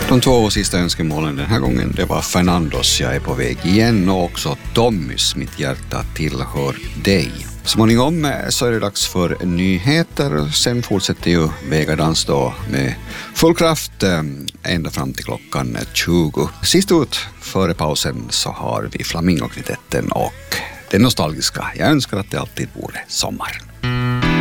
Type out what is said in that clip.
De 2 sista önskemålen den här gången, det var Fernandos Jag är på väg igen och också Tommys Mitt hjärta tillhör dig. Småningom så är det dags för nyheter. Sen fortsätter ju Vegadans då med full kraft ända fram till klockan 20. Sist ut före pausen så har vi Flamingokvintetten och det nostalgiska. Jag önskar att det alltid vore sommar.